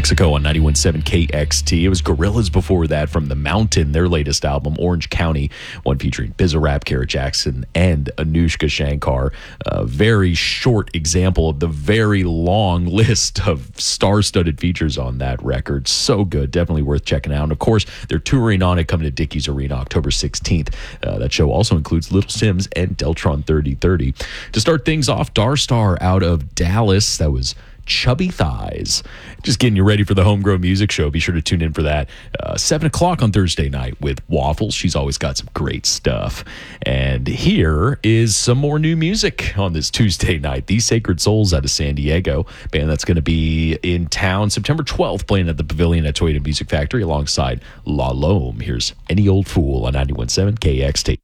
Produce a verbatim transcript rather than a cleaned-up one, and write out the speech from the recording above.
Mexico on ninety-one point seven K X T. It was Gorillaz before that from The Mountain, their latest album, Orange County, one featuring Bizarrap, Garrett Jackson, and Anushka Shankar. A very short example of the very long list of star-studded features on that record. So good. Definitely worth checking out. And of course, they're touring on it, coming to Dickies Arena October sixteenth. Uh, that show also includes Little Sims and Deltron thirty thirty. To start things off, Darstar out of Dallas. That was Chubby Thighs. Just getting you ready for the Homegrown Music Show. Be sure to tune in for that. Uh, seven o'clock on Thursday night with Waffles. She's always got some great stuff. And here is some more new music on this Tuesday night. These Sacred Souls out of San Diego. Band that's going to be in town September twelfth, playing at the Pavilion at Toyota Music Factory alongside La Lome. Here's Any Old Fool on ninety-one point seven K X T.